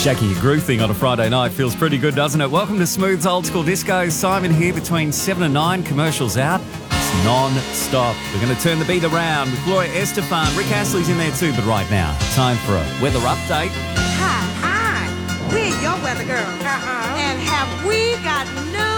Shaggy, your groove thing on a Friday night feels pretty good, doesn't it? Welcome to Smooth's Old School Disco. Simon here between 7 and 9. Commercials out. It's non-stop. We're going to turn the beat around with Gloria Estefan. Rick Astley's in there too, but right now, time for a weather update. Hi. We're your weather girl. And have we got news?